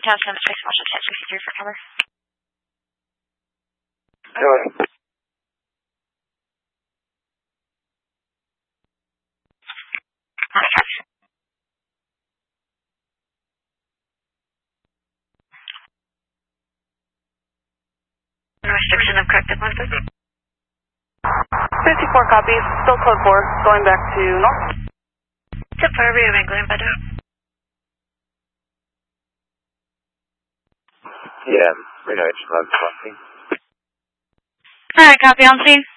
Town 76, Washington 63 for cover. Good. Restriction of corrected method. 54 copies, still code 4, going back to north. Tip for Rio England, better. Yeah, Reno H11 20. Alright, copy on scene.